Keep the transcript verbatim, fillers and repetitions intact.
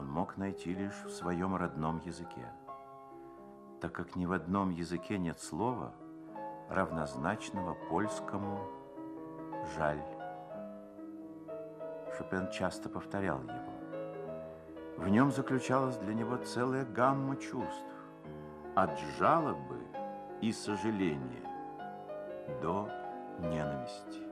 он мог найти лишь в своем родном языке, так как ни в одном языке нет слова, равнозначного польскому «жаль». Шопен часто повторял его. В нем заключалась для него целая гамма чувств, от жалобы и сожаления до ненависти.